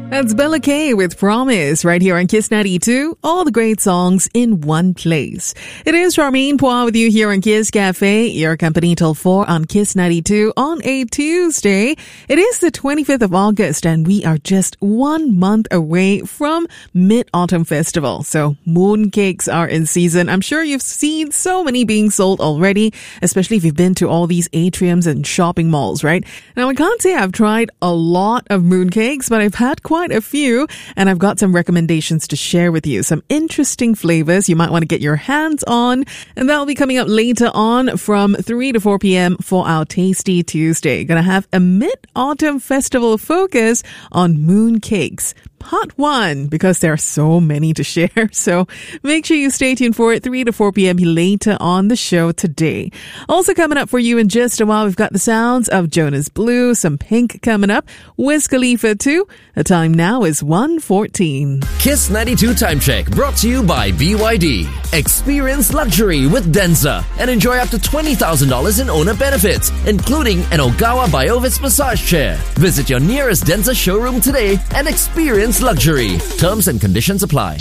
That's Bella K with Promise right here on Kiss 92. All the great songs in one place. It is Charmaine Poir with you here on Kiss Cafe, your company till 4 on Kiss 92 on a Tuesday. It is the 25th of August and we are just 1 month away from Mid-Autumn Festival. So mooncakes are in season. I'm sure you've seen so many being sold already, especially if you've been to all these atriums and shopping malls, right? Now I can't say I've tried a lot of mooncakes, but I've had quite a few, and I've got some recommendations to share with you. Some interesting flavors you might want to get your hands on, and that'll be coming up later on from 3 to 4 p.m. for our Tasty Tuesday. Gonna have a Mid-Autumn Festival focus on mooncakes. Part 1, because there are so many to share. So make sure you stay tuned for it 3 to 4 p.m. later on the show today. Also coming up for you in just a while, we've got the sounds of Jonas Blue, some Pink coming up, Wiz Khalifa too. The time now is 1:14. Kiss 92 Time Check brought to you by BYD. Experience luxury with Denza and enjoy up to $20,000 in owner benefits, including an Ogawa Biovis massage chair. Visit your nearest Denza showroom today and experience luxury. Terms and conditions apply.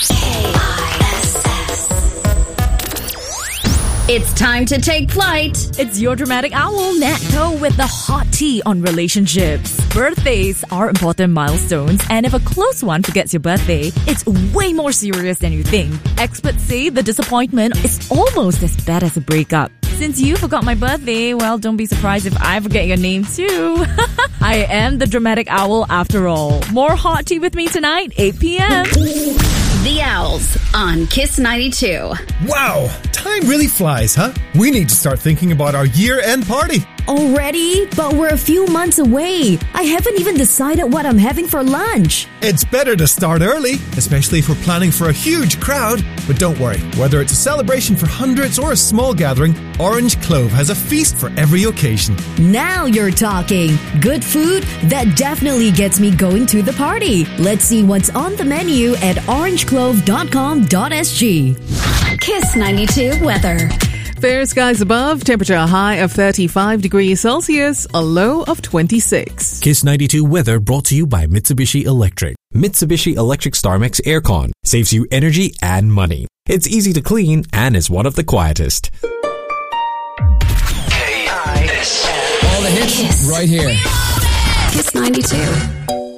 It's time to take flight. It's your dramatic owl, Nat Ko, with the hot tea on relationships. Birthdays are important milestones, and if a close one forgets your birthday, it's way more serious than you think. Experts say the disappointment is almost as bad as a breakup. Since you forgot my birthday, well, don't be surprised if I forget your name too. I am the dramatic owl after all. More hot tea with me tonight, 8 p.m. The Owls on Kiss 92. Wow, time really flies, huh? We need to start thinking about our year-end party. Already? But we're a few months away. I haven't even decided what I'm having for lunch. It's better to start early, especially if we're planning for a huge crowd. But don't worry, whether it's a celebration for hundreds or a small gathering, Orange Clove has a feast for every occasion. Now you're talking. Good food? That definitely gets me going to the party. Let's see what's on the menu at orangeclove.com.sg. Kiss 92 weather. Fair skies above, temperature a high of 35 degrees Celsius, a low of 26. Kiss 92 weather brought to you by Mitsubishi Electric. Mitsubishi Electric StarMax Aircon saves you energy and money. It's easy to clean and is one of the quietest. K-I-S-S. All the hits Kiss. right here. Kiss 92.